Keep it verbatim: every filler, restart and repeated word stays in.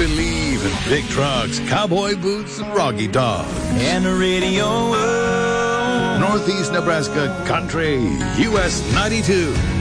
believe in big trucks, cowboy boots, and Rocky Dog. And the radio. Northeast Nebraska Country, U S ninety-two.